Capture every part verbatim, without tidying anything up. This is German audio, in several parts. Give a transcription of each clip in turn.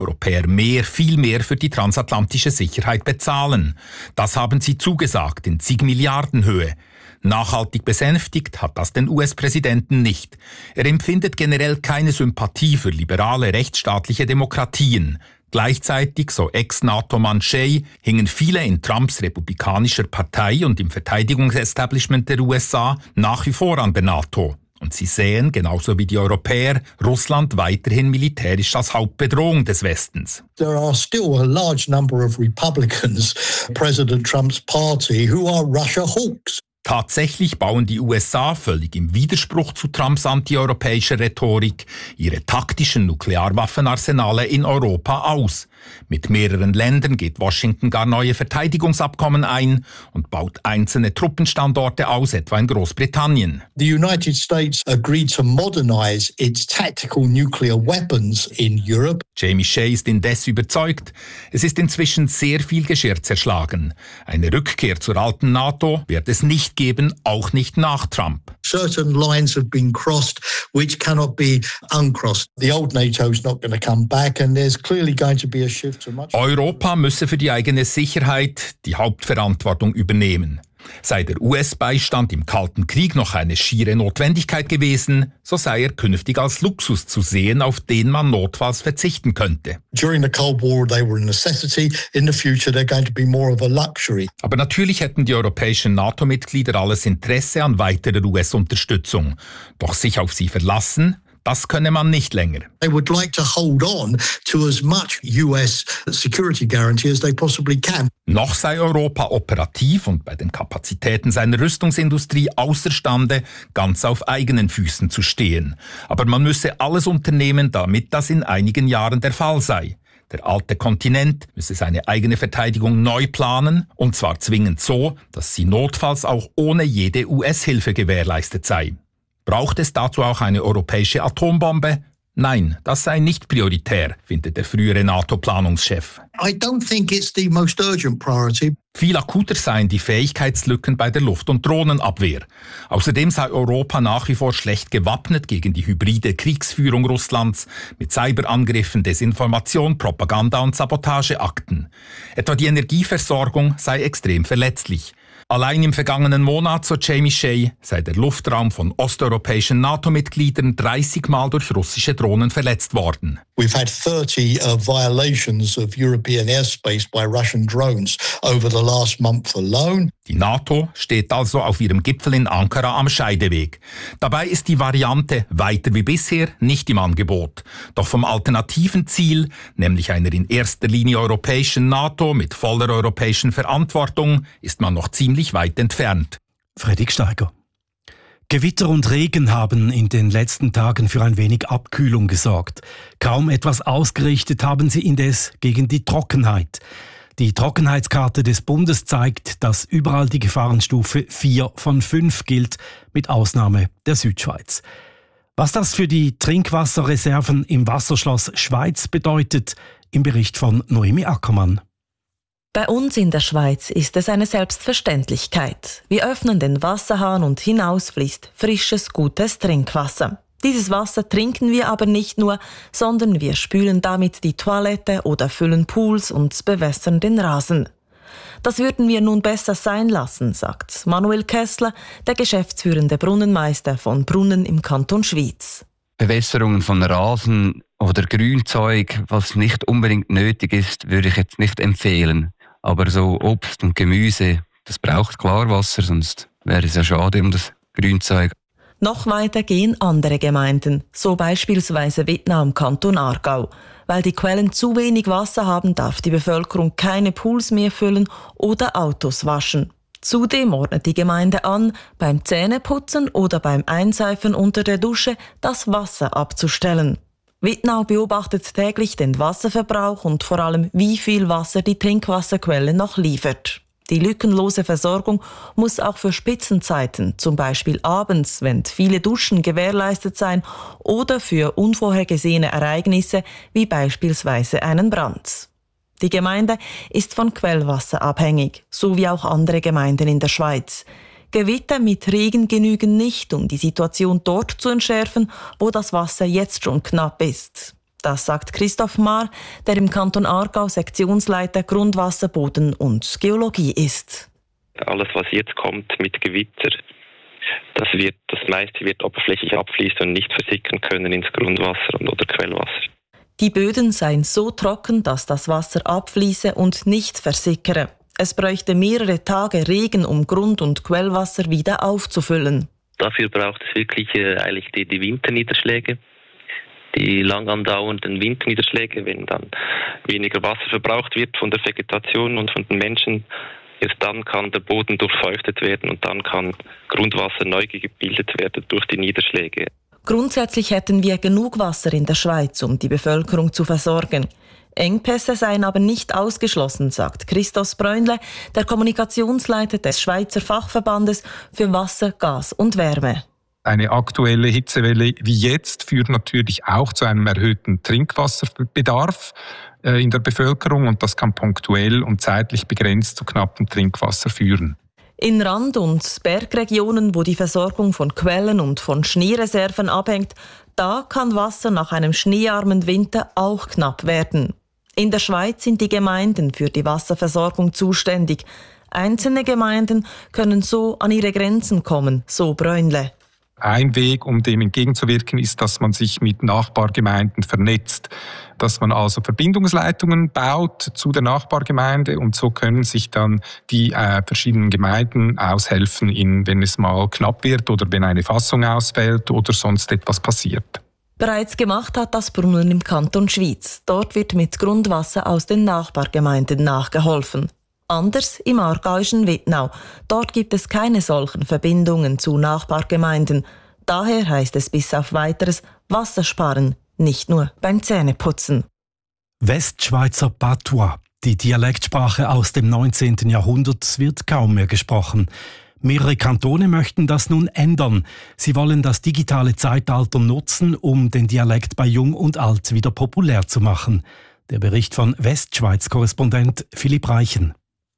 Europäer mehr, viel mehr für die transatlantische Sicherheit bezahlen. Das haben sie zugesagt, in zig Milliardenhöhe. Nachhaltig besänftigt hat das den U S-Präsidenten nicht. Er empfindet generell keine Sympathie für liberale rechtsstaatliche Demokratien. Gleichzeitig, so Ex-NATO-Mann Shea, hingen viele in Trumps republikanischer Partei und im Verteidigungsestablishment der U S A nach wie vor an der NATO. Und sie sehen, genauso wie die Europäer, Russland weiterhin militärisch als Hauptbedrohung des Westens. There are still a large number of Republicans, President Trump's party, who are Russia hawks. Tatsächlich bauen die U S A völlig im Widerspruch zu Trumps antieuropäischer Rhetorik ihre taktischen Nuklearwaffenarsenale in Europa aus. Mit mehreren Ländern geht Washington gar neue Verteidigungsabkommen ein und baut einzelne Truppenstandorte aus, etwa in Großbritannien. The United States agreed to modernize its tactical nuclear weapons in Europe. Jamie Shea ist indes überzeugt, es ist inzwischen sehr viel Geschirr zerschlagen. Eine Rückkehr zur alten NATO wird es nicht geben, auch nicht nach Trump. Certain lines have been crossed which cannot be uncrossed. The old NATO is not going to come back and there's clearly going to be a shift to much. Europa müsse für die eigene Sicherheit die Hauptverantwortung übernehmen. Sei der U S-Beistand im Kalten Krieg noch eine schiere Notwendigkeit gewesen, so sei er künftig als Luxus zu sehen, auf den man notfalls verzichten könnte. During the Cold War they were a necessity. In the future they're going to be more of a luxury. Aber natürlich hätten die europäischen NATO-Mitglieder alles Interesse an weiterer U S-Unterstützung. Doch sich auf sie verlassen, das könne man nicht länger. They would like to hold on to as much U S security guarantee as they possibly can. Noch sei Europa operativ und bei den Kapazitäten seiner Rüstungsindustrie außerstande, ganz auf eigenen Füßen zu stehen. Aber man müsse alles unternehmen, damit das in einigen Jahren der Fall sei. Der alte Kontinent müsse seine eigene Verteidigung neu planen, und zwar zwingend so, dass sie notfalls auch ohne jede U S-Hilfe gewährleistet sei. Braucht es dazu auch eine europäische Atombombe? Nein, das sei nicht prioritär, findet der frühere NATO-Planungschef. I don't think it's the most urgent priority. Viel akuter seien die Fähigkeitslücken bei der Luft- und Drohnenabwehr. Außerdem sei Europa nach wie vor schlecht gewappnet gegen die hybride Kriegsführung Russlands mit Cyberangriffen, Desinformation, Propaganda und Sabotageakten. Etwa die Energieversorgung sei extrem verletzlich. Allein im vergangenen Monat, so Jamie Shea, sei der Luftraum von osteuropäischen NATO-Mitgliedern dreißig Mal durch russische Drohnen verletzt worden. We've had thirty uh, violations of European airspace by Russian drones over the last month alone. Die NATO steht also auf ihrem Gipfel in Ankara am Scheideweg. Dabei ist die Variante weiter wie bisher nicht im Angebot. Doch vom alternativen Ziel, nämlich einer in erster Linie europäischen NATO mit voller europäischen Verantwortung, ist man noch ziemlich weit entfernt. Fredrik Steiger. Gewitter und Regen haben in den letzten Tagen für ein wenig Abkühlung gesorgt. Kaum etwas ausgerichtet haben sie indes gegen die Trockenheit. Die Trockenheitskarte des Bundes zeigt, dass überall die Gefahrenstufe vier von fünf gilt, mit Ausnahme der Südschweiz. Was das für die Trinkwasserreserven im Wasserschloss Schweiz bedeutet, im Bericht von Noemi Ackermann. Bei uns in der Schweiz ist es eine Selbstverständlichkeit. Wir öffnen den Wasserhahn und hinaus fließt frisches, gutes Trinkwasser. Dieses Wasser trinken wir aber nicht nur, sondern wir spülen damit die Toilette oder füllen Pools und bewässern den Rasen. Das würden wir nun besser sein lassen, sagt Manuel Kessler, der geschäftsführende Brunnenmeister von Brunnen im Kanton Schwyz. Bewässerungen von Rasen oder Grünzeug, was nicht unbedingt nötig ist, würde ich jetzt nicht empfehlen. Aber so Obst und Gemüse, das braucht Klarwasser, sonst wäre es ja schade um das Grünzeug. Noch weiter gehen andere Gemeinden, so beispielsweise Wittnau im Kanton Aargau. Weil die Quellen zu wenig Wasser haben, darf die Bevölkerung keine Pools mehr füllen oder Autos waschen. Zudem ordnet die Gemeinde an, beim Zähneputzen oder beim Einseifen unter der Dusche das Wasser abzustellen. Wittnau beobachtet täglich den Wasserverbrauch und vor allem, wie viel Wasser die Trinkwasserquelle noch liefert. Die lückenlose Versorgung muss auch für Spitzenzeiten, zum Beispiel abends, wenn viele Duschen gewährleistet sein, oder für unvorhergesehene Ereignisse wie beispielsweise einen Brand. Die Gemeinde ist von Quellwasser abhängig, so wie auch andere Gemeinden in der Schweiz. Gewitter mit Regen genügen nicht, um die Situation dort zu entschärfen, wo das Wasser jetzt schon knapp ist. Das sagt Christoph Maar, der im Kanton Aargau Sektionsleiter Grundwasser, Boden und Geologie ist. Alles, was jetzt kommt mit Gewitter, das, wird, das meiste wird oberflächlich abfließen und nicht versickern können ins Grundwasser oder Quellwasser. Die Böden seien so trocken, dass das Wasser abfließe und nicht versickere. Es bräuchte mehrere Tage Regen, um Grund- und Quellwasser wieder aufzufüllen. Dafür braucht es wirklich äh, eigentlich die, die Winterniederschläge, die lang andauernden Winterniederschläge, wenn dann weniger Wasser verbraucht wird von der Vegetation und von den Menschen. Erst dann kann der Boden durchfeuchtet werden und dann kann Grundwasser neu gebildet werden durch die Niederschläge. Grundsätzlich hätten wir genug Wasser in der Schweiz, um die Bevölkerung zu versorgen. Engpässe seien aber nicht ausgeschlossen, sagt Christoph Bräunle, der Kommunikationsleiter des Schweizer Fachverbandes für Wasser, Gas und Wärme. Eine aktuelle Hitzewelle wie jetzt führt natürlich auch zu einem erhöhten Trinkwasserbedarf äh, in der Bevölkerung und das kann punktuell und zeitlich begrenzt zu knappem Trinkwasser führen. In Rand- und Bergregionen, wo die Versorgung von Quellen und von Schneereserven abhängt, da kann Wasser nach einem schneearmen Winter auch knapp werden. In der Schweiz sind die Gemeinden für die Wasserversorgung zuständig. Einzelne Gemeinden können so an ihre Grenzen kommen, so Bräunle. Ein Weg, um dem entgegenzuwirken, ist, dass man sich mit Nachbargemeinden vernetzt. Dass man also Verbindungsleitungen baut zu der Nachbargemeinde und so können sich dann die äh, verschiedenen Gemeinden aushelfen, in, wenn es mal knapp wird oder wenn eine Fassung ausfällt oder sonst etwas passiert. Bereits gemacht hat das Brummeln im Kanton Schwyz. Dort wird mit Grundwasser aus den Nachbargemeinden nachgeholfen. Anders im aargauischen Wittnau. Dort gibt es keine solchen Verbindungen zu Nachbargemeinden. Daher heißt es bis auf Weiteres Wasser sparen, nicht nur beim Zähneputzen. Westschweizer Patois, die Dialektsprache aus dem neunzehnten Jahrhundert, wird kaum mehr gesprochen. Mehrere Kantone möchten das nun ändern. Sie wollen das digitale Zeitalter nutzen, um den Dialekt bei Jung und Alt wieder populär zu machen. Der Bericht von Westschweiz-Korrespondent Philipp Reichen.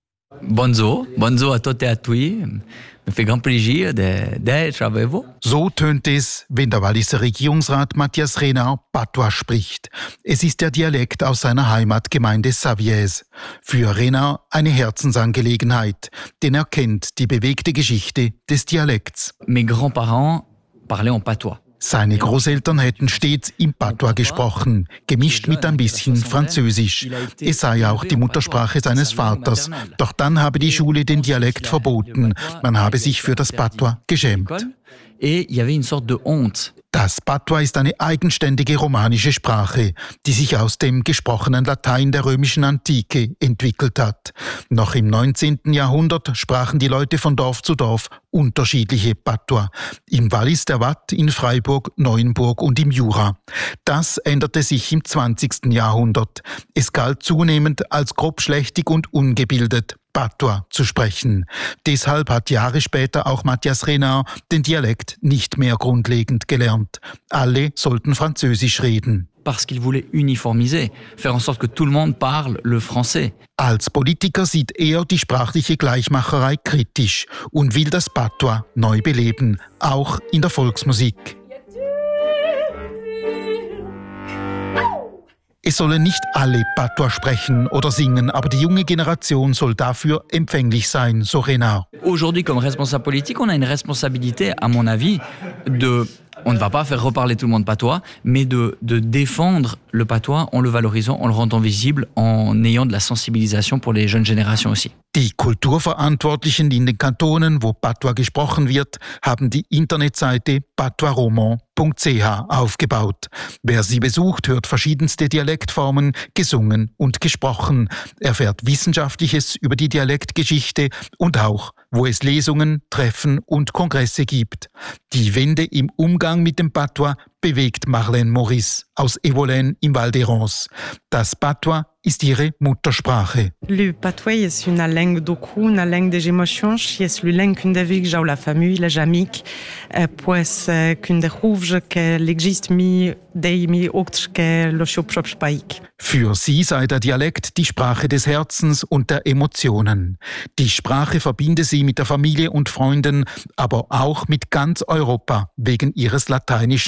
Bonjour, bonjour à toutes et à tous. Me fait grand plaisir d'être avec vous. So tönt es, wenn der Walliser Regierungsrat Matthias Renard Patois spricht. Es ist der Dialekt aus seiner Heimatgemeinde Savièse. Für Renard eine Herzensangelegenheit, denn er kennt die bewegte Geschichte des Dialekts. Mes grands-parents parlaient en patois. Seine Großeltern hätten stets im Patois gesprochen, gemischt mit ein bisschen Französisch. Es sei auch die Muttersprache seines Vaters. Doch dann habe die Schule den Dialekt verboten. Man habe sich für das Patois geschämt. Das Patois ist eine eigenständige romanische Sprache, die sich aus dem gesprochenen Latein der römischen Antike entwickelt hat. Noch im neunzehnten Jahrhundert sprachen die Leute von Dorf zu Dorf unterschiedliche Patois. Im Wallis der Watt, in Freiburg, Neuenburg und im Jura. Das änderte sich im zwanzigsten Jahrhundert. Es galt zunehmend als grobschlächtig und ungebildet, Patois zu sprechen. Deshalb hat Jahre später auch Matthias Renard den Dialekt nicht mehr grundlegend gelernt. Alle sollten Französisch reden. Parce qu'il voulait uniformiser, faire en sorte que tout le monde parle le français. Als Politiker sieht er die sprachliche Gleichmacherei kritisch und will das Patois neu beleben, auch in der Volksmusik. Es sollen nicht alle Patois sprechen oder singen, aber die junge Generation soll dafür empfänglich sein, so Renard. Aujourd'hui, comme responsable politique, on a une responsabilité, à mon avis, de... On ne va pas faire reparler tout le monde patois, mais de, de défendre le patois en le valorisant, en le rendant visible, en ayant de la sensibilisation pour les jeunes générations aussi. Die Kulturverantwortlichen in den Kantonen, wo Patois gesprochen wird, haben die Internetseite patoisroman punkt c h aufgebaut. Wer sie besucht, hört verschiedenste Dialektformen, gesungen und gesprochen, erfährt Wissenschaftliches über die Dialektgeschichte und auch, wo es Lesungen, Treffen und Kongresse gibt. Die Wende im Umgang mit dem Patois bewegt Marlène Maurice aus Evolène im Val d'Hérens. Das Patois ist ihre Muttersprache. Le patois jest una langue do cu, una langue das emoções, jest lu langue qu'une devig jau la famille, la jamic, pues qu'une de ruvge que l'existe mi dei mi octr que lo seu prop spaik. Für sie sei der Dialekt die Sprache des Herzens und der Emotionen. Die Sprache verbinde sie mit der Familie und Freunden, aber auch mit ganz Europa wegen ihres lateinischen Ursprungs.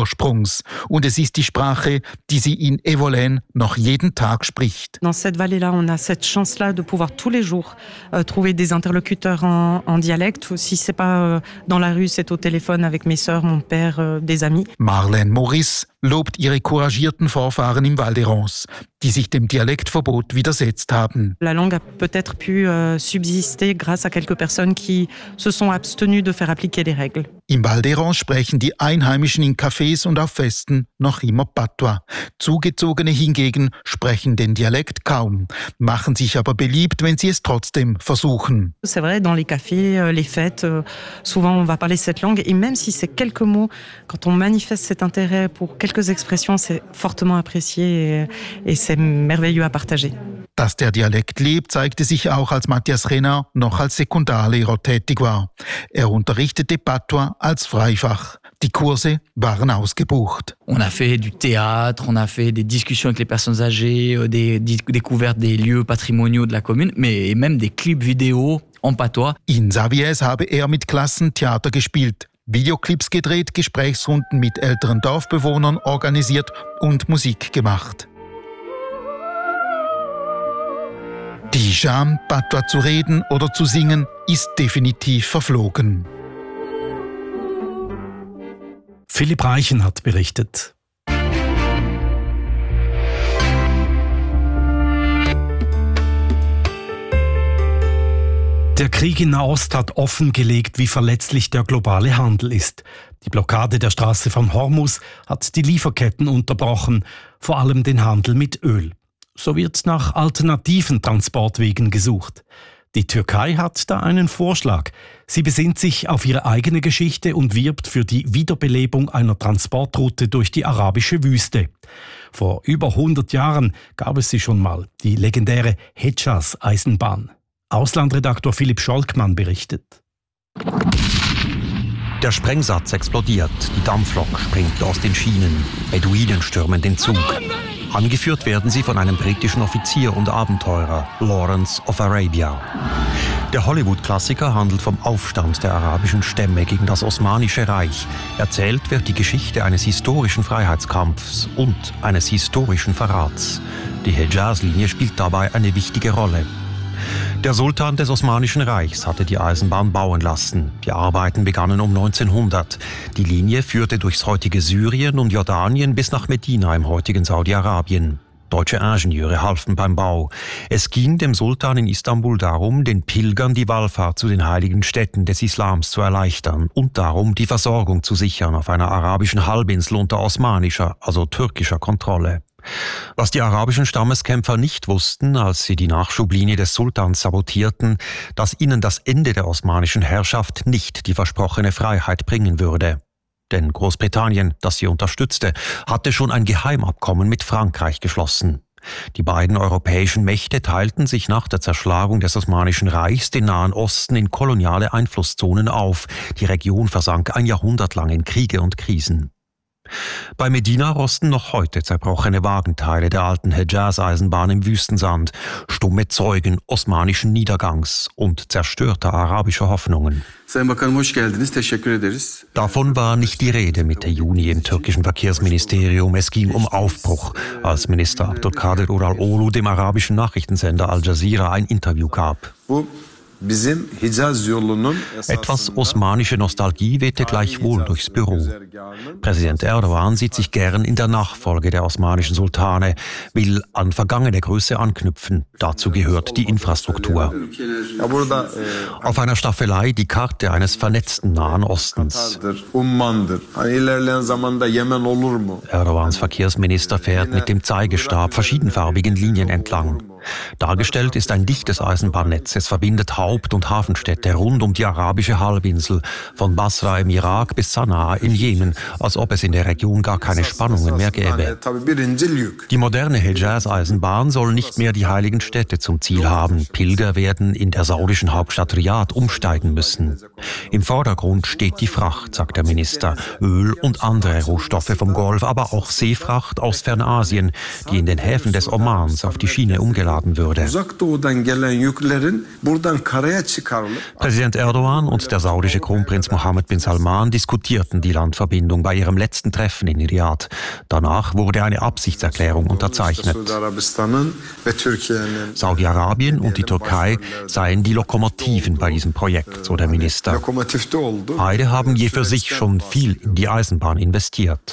Ursprungs. Und es ist die Sprache, die sie in Evolène noch jeden Tag spricht. Dans cette vallée-là, on a cette chance-là de pouvoir tous les jours euh, trouver des interlocuteurs en, en dialecte. Si c'est pas euh, dans la rue, c'est au téléphone avec mes sœurs, mon père, euh, des amis. Marlène Maurice lobt ihre couragierten Vorfahren im Val d'Hérens, die sich dem Dialektverbot widersetzt haben. La langue a peut-être pu euh, subsister grâce à quelques personnes qui se sont abstenues de faire appliquer les règles. Im Val d'Hérens sprechen die Einheimischen in Cafés und auf Festen noch immer Patois. Zugezogene hingegen sprechen den Dialekt kaum, machen sich aber beliebt, wenn sie es trotzdem versuchen. C'est vrai, dans les cafés, les fêtes, souvent on va parler cette langue et même si c'est quelques mots, quand on manifeste cet intérêt pour quelques expressions, c'est fortement apprécié et, et c'est merveilleux à partager. Dass der Dialekt lebt, zeigte sich auch, als Matthias Renard noch als Sekundarlehrer tätig war. Er unterrichtete Patois als Freifach. Die Kurse waren ausgebucht. On a fait du théâtre, on a fait des discussions avec les personnes âgées, des découvertes des lieux patrimoniaux de la commune, mais même des clips vidéo en patois. In Saviès habe er mit Klassen Theater gespielt, Videoclips gedreht, Gesprächsrunden mit älteren Dorfbewohnern organisiert und Musik gemacht. Die Scham, Patois zu reden oder zu singen, ist definitiv verflogen. Philipp Reichen hat berichtet. Der Krieg in Nahost hat offengelegt, wie verletzlich der globale Handel ist. Die Blockade der Straße von Hormuz hat die Lieferketten unterbrochen, vor allem den Handel mit Öl. So wird nach alternativen Transportwegen gesucht. Die Türkei hat da einen Vorschlag. Sie besinnt sich auf ihre eigene Geschichte und wirbt für die Wiederbelebung einer Transportroute durch die arabische Wüste. Vor über hundert Jahren gab es sie schon mal, die legendäre Hedschas-Eisenbahn. Auslandredaktor Philipp Scholkmann berichtet. Der Sprengsatz explodiert, die Dampflok springt aus den Schienen, Beduinen stürmen den Zug. Angeführt werden sie von einem britischen Offizier und Abenteurer, Lawrence of Arabia. Der Hollywood-Klassiker handelt vom Aufstand der arabischen Stämme gegen das Osmanische Reich. Erzählt wird die Geschichte eines historischen Freiheitskampfs und eines historischen Verrats. Die Hedjaz-Linie spielt dabei eine wichtige Rolle. Der Sultan des Osmanischen Reichs hatte die Eisenbahn bauen lassen. Die Arbeiten begannen um neunzehnhundert. Die Linie führte durchs heutige Syrien und Jordanien bis nach Medina im heutigen Saudi-Arabien. Deutsche Ingenieure halfen beim Bau. Es ging dem Sultan in Istanbul darum, den Pilgern die Wallfahrt zu den heiligen Städten des Islams zu erleichtern und darum, die Versorgung zu sichern auf einer arabischen Halbinsel unter osmanischer, also türkischer Kontrolle. Was die arabischen Stammeskämpfer nicht wussten, als sie die Nachschublinie des Sultans sabotierten, dass ihnen das Ende der osmanischen Herrschaft nicht die versprochene Freiheit bringen würde. Denn Großbritannien, das sie unterstützte, hatte schon ein Geheimabkommen mit Frankreich geschlossen. Die beiden europäischen Mächte teilten sich nach der Zerschlagung des Osmanischen Reichs den Nahen Osten in koloniale Einflusszonen auf. Die Region versank ein Jahrhundert lang in Kriege und Krisen. Bei Medina rosten noch heute zerbrochene Wagenteile der alten Hedjaz-Eisenbahn im Wüstensand, stumme Zeugen osmanischen Niedergangs und zerstörter arabischer Hoffnungen. Davon war nicht die Rede Mitte Juni im türkischen Verkehrsministerium. Es ging um Aufbruch, als Minister Abdülkadir Uraloğlu dem arabischen Nachrichtensender Al Jazeera ein Interview gab. Etwas osmanische Nostalgie wehte gleichwohl durchs Büro. Präsident Erdogan sieht sich gern in der Nachfolge der osmanischen Sultane, will an vergangene Größe anknüpfen. Dazu gehört die Infrastruktur. Auf einer Staffelei die Karte eines vernetzten Nahen Ostens. Erdogans Verkehrsminister fährt mit dem Zeigestab verschiedenfarbigen Linien entlang. Dargestellt ist ein dichtes Eisenbahnnetz. Es verbindet Haupt- und Hafenstädte rund um die arabische Halbinsel, von Basra im Irak bis Sanaa im Jemen, als ob es in der Region gar keine Spannungen mehr gäbe. Die moderne Hedjaz-Eisenbahn soll nicht mehr die heiligen Städte zum Ziel haben. Pilger werden in der saudischen Hauptstadt Riyadh umsteigen müssen. Im Vordergrund steht die Fracht, sagt der Minister. Öl und andere Rohstoffe vom Golf, aber auch Seefracht aus Fernasien, die in den Häfen des Omans auf die Schiene umgeladen würde. Präsident Erdogan und der saudische Kronprinz Mohammed bin Salman diskutierten die Landverbindung bei ihrem letzten Treffen in Riyadh. Danach wurde eine Absichtserklärung unterzeichnet. Saudi-Arabien und die Türkei seien die Lokomotiven bei diesem Projekt, so der Minister. Beide haben je für sich schon viel in die Eisenbahn investiert.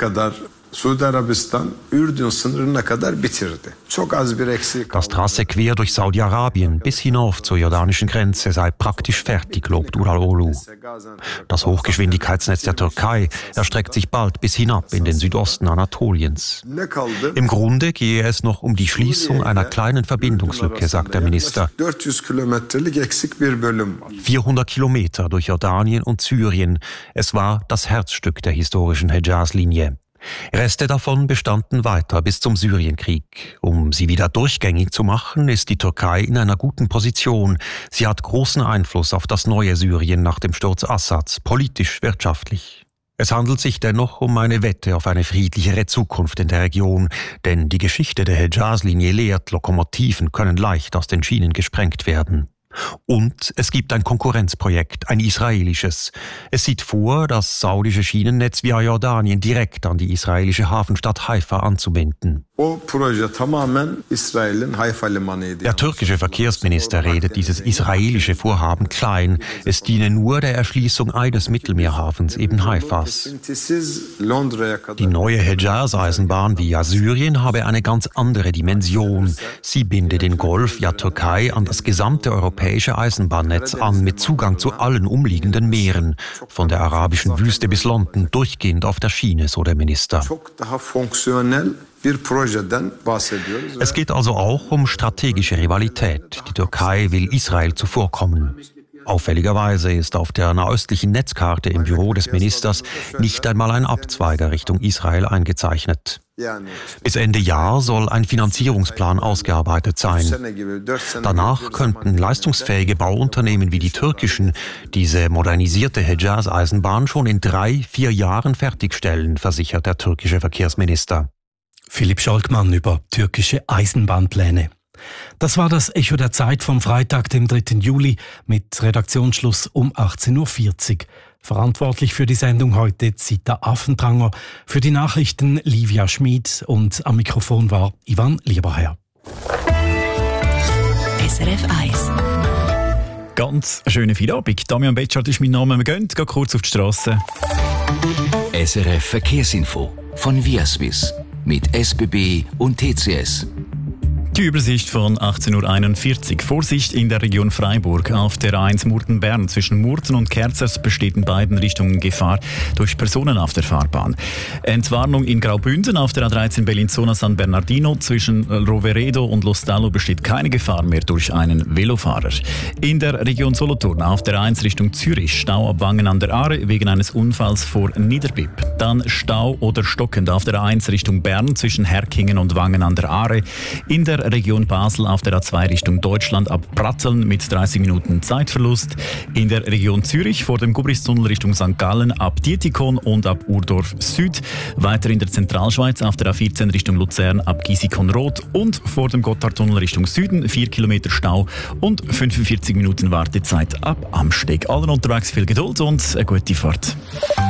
Das Trasse quer durch Saudi-Arabien bis hinauf zur jordanischen Grenze sei praktisch fertig, lobt Uraloğlu. Das Hochgeschwindigkeitsnetz der Türkei erstreckt sich bald bis hinab in den Südosten Anatoliens. Im Grunde gehe es noch um die Schließung einer kleinen Verbindungslücke, sagt der Minister. vierhundert Kilometer durch Jordanien und Syrien. Es war das Herzstück der historischen Hedjaz-Linie. Reste davon bestanden weiter bis zum Syrienkrieg. Um sie wieder durchgängig zu machen, ist die Türkei in einer guten Position. Sie hat großen Einfluss auf das neue Syrien nach dem Sturz Assads, politisch, wirtschaftlich. Es handelt sich dennoch um eine Wette auf eine friedlichere Zukunft in der Region, denn die Geschichte der Hedjaz-Linie lehrt, Lokomotiven können leicht aus den Schienen gesprengt werden. Und es gibt ein Konkurrenzprojekt, ein israelisches. Es sieht vor, das saudische Schienennetz via Jordanien direkt an die israelische Hafenstadt Haifa anzubinden. Der türkische Verkehrsminister redet dieses israelische Vorhaben klein. Es diene nur der Erschließung eines Mittelmeerhafens, eben Haifas. Die neue Hedjaz-Eisenbahn via Syrien habe eine ganz andere Dimension. Sie binde den Golf, ja Türkei, an das gesamte europäische Eisenbahnnetz an, mit Zugang zu allen umliegenden Meeren. Von der arabischen Wüste bis London, durchgehend auf der Schiene, so der Minister. Es geht also auch um strategische Rivalität. Die Türkei will Israel zuvorkommen. Auffälligerweise ist auf der nahöstlichen Netzkarte im Büro des Ministers nicht einmal ein Abzweiger Richtung Israel eingezeichnet. Bis Ende Jahr soll ein Finanzierungsplan ausgearbeitet sein. Danach könnten leistungsfähige Bauunternehmen wie die türkischen diese modernisierte Hedjaz-Eisenbahn schon in drei, vier Jahren fertigstellen, versichert der türkische Verkehrsminister. Philipp Scholkmann über türkische Eisenbahnpläne. Das war das Echo der Zeit vom Freitag, dem dritten Juli, mit Redaktionsschluss um achtzehn Uhr vierzig. Verantwortlich für die Sendung heute Zita Affentranger, für die Nachrichten Livia Schmid und am Mikrofon war Ivan Lieberherr. S R F eins. Ganz schöne Feierabend. Damian Betschart ist mein Name. Wir gehen, gehen kurz auf die Strasse. S R F Verkehrsinfo von Viaswiss mit S B B und T C S. Die Übersicht von achtzehn Uhr einundvierzig. Vorsicht in der Region Freiburg. Auf der A eins Murten-Bern zwischen Murten und Kerzers besteht in beiden Richtungen Gefahr durch Personen auf der Fahrbahn. Entwarnung in Graubünden auf der A dreizehn Bellinzona-San Bernardino zwischen Roveredo und Lostallo besteht keine Gefahr mehr durch einen Velofahrer. In der Region Solothurn auf der A eins Richtung Zürich Stau ab Wangen an der Aare wegen eines Unfalls vor Niederbipp. Dann Stau oder stockend auf der A eins Richtung Bern zwischen Herkingen und Wangen an der Aare. In der Region Basel auf der A zwei Richtung Deutschland ab Pratteln mit dreißig Minuten Zeitverlust. In der Region Zürich vor dem Gubristunnel Richtung Sankt Gallen ab Dietikon und ab Urdorf Süd. Weiter in der Zentralschweiz auf der A vierzehn Richtung Luzern ab Gisikon-Rot und vor dem Gotthardtunnel Richtung Süden vier Kilometer Stau und fünfundvierzig Minuten Wartezeit ab Amsteg. Allen unterwegs viel Geduld und eine gute Fahrt.